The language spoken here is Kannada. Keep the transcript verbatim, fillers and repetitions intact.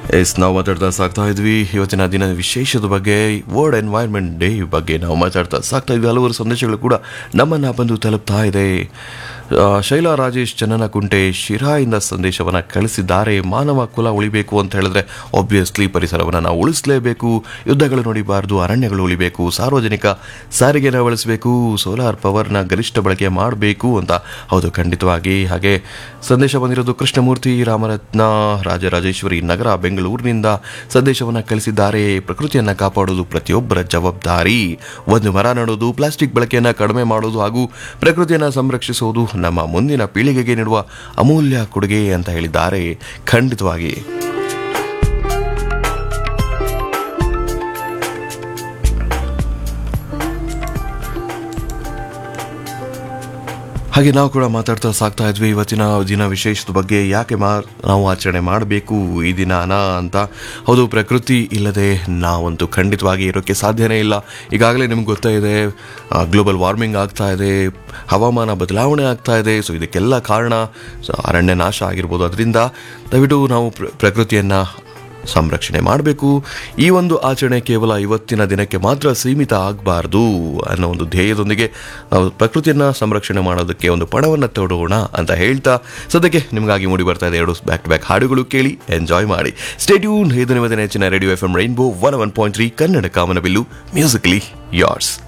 ಎಸ್ ನಾವು ಮಾತಾಡ್ತಾ ಸಾಕ್ತಾ ಇದ್ವಿ ಇವತ್ತಿನ ದಿನ ವಿಶೇಷದ ಬಗ್ಗೆ ವರ್ಲ್ಡ್ ಎನ್ವೈರ್ಮೆಂಟ್ ಡೇ ಬಗ್ಗೆ ನಾವು ಮಾತಾಡ್ತಾ ಸಾಕ್ತಾ ಇದ್ವಿ. ಹಲವಾರು ಸಂದೇಶಗಳು ಕೂಡ ನಮ್ಮನ್ನು ಬಂದು ತಲುಪ್ತಾ ಇದೆ. ಶೈಲಾ ರಾಜೇಶ್ ಚನ್ನನಕುಂಟೆ ಶಿರಾಯಿಂದ ಸಂದೇಶವನ್ನು ಕಳಿಸಿದ್ದಾರೆ. ಮಾನವ ಕುಲ ಉಳಿಬೇಕು ಅಂತ ಹೇಳಿದ್ರೆ ಆಬ್ವಿಯಸ್ಲಿ ಪರಿಸರವನ್ನು ನಾವು ಉಳಿಸಲೇಬೇಕು. ಯುದ್ಧಗಳು ನೋಡಿಬಾರ್ದು, ಅರಣ್ಯಗಳು ಉಳಿಬೇಕು, ಸಾರ್ವಜನಿಕ ಸಾರಿಗೆನ ಬಳಸಬೇಕು, ಸೋಲಾರ್ ಪವರ್ನ ಗರಿಷ್ಠ ಬಳಕೆ ಮಾಡಬೇಕು ಅಂತ. ಹೌದು, ಖಂಡಿತವಾಗಿ. ಹಾಗೆ ಸಂದೇಶ ಬಂದಿರೋದು ಕೃಷ್ಣಮೂರ್ತಿ ರಾಮರತ್ನ ರಾಜರಾಜೇಶ್ವರಿ ನಗರ ಬೆಂಗಳೂರಿನಿಂದ ಸಂದೇಶವನ್ನು ಕಳಿಸಿದ್ದಾರೆ. ಪ್ರಕೃತಿಯನ್ನು ಕಾಪಾಡೋದು ಪ್ರತಿಯೊಬ್ಬರ ಜವಾಬ್ದಾರಿ. ಒಂದು ಮರ ನೆಡೋದು, ಪ್ಲಾಸ್ಟಿಕ್ ಬಳಕೆಯನ್ನು ಕಡಿಮೆ ಮಾಡೋದು ಹಾಗೂ ಪ್ರಕೃತಿಯನ್ನು ಸಂರಕ್ಷಿಸುವುದು ನಮ್ಮ ಮುಂದಿನ ಪೀಳಿಗೆಗೆ ನೀಡುವ ಅಮೂಲ್ಯ ಕೊಡುಗೆ ಅಂತ ಹೇಳಿದ್ದಾರೆ. ಖಂಡಿತವಾಗಿ. ಹಾಗೆ ನಾವು ಕೂಡ ಮಾತಾಡ್ತಾ ಸಾಕ್ತಾ ಇದ್ವಿ ಇವತ್ತಿನ ದಿನ ವಿಶೇಷದ ಬಗ್ಗೆ. ಯಾಕೆ ಮಾ ನಾವು ಆಚರಣೆ ಮಾಡಬೇಕು ಈ ದಿನಾನ ಅಂತ. ಹೌದು, ಪ್ರಕೃತಿ ಇಲ್ಲದೆ ನಾವಂತೂ ಖಂಡಿತವಾಗಿ ಇರೋಕ್ಕೆ ಸಾಧ್ಯನೇ ಇಲ್ಲ. ಈಗಾಗಲೇ ನಿಮ್ಗೆ ಗೊತ್ತಾ ಇದೆ, ಗ್ಲೋಬಲ್ ವಾರ್ಮಿಂಗ್ ಆಗ್ತಾ ಇದೆ, ಹವಾಮಾನ ಬದಲಾವಣೆ ಆಗ್ತಾ ಇದೆ. ಸೊ ಇದಕ್ಕೆಲ್ಲ ಕಾರಣ ಅರಣ್ಯ ನಾಶ ಆಗಿರ್ಬೋದು. ಅದರಿಂದ ದಯವಿಟ್ಟು ನಾವು ಪ್ರಕೃತಿಯನ್ನು ಸಂರಕ್ಷಣೆ ಮಾಡಬೇಕು. ಈ ಒಂದು ಆಚರಣೆ ಕೇವಲ ಇವತ್ತಿನ ದಿನಕ್ಕೆ ಮಾತ್ರ ಸೀಮಿತ ಆಗಬಾರ್ದು ಅನ್ನೋ ಒಂದು ಧ್ಯೇಯದೊಂದಿಗೆ ನಾವು ಪ್ರಕೃತಿಯನ್ನು ಸಂರಕ್ಷಣೆ ಮಾಡೋದಕ್ಕೆ ಒಂದು ಪಣವನ್ನು ತೊಡೋಣ ಅಂತ ಹೇಳ್ತಾ ಸದ್ಯಕ್ಕೆ ನಿಮಗಾಗಿ ಮೂಡಿ ಬರ್ತಾ ಇದೆ ಎರಡು ಬ್ಯಾಕ್ ಟು ಬ್ಯಾಕ್ ಹಾಡುಗಳು. ಕೇಳಿ ಎಂಜಾಯ್ ಮಾಡಿ. Stay tune. ಇದು ನಿಮ್ಮ ನೆಚ್ಚಿನ radio F M rainbow one one point three Kannada ಕಾಮನಬಿಲ್ಲು, ಮ್ಯೂಸಿಕಲಿ ಯಾರ್ಸ್.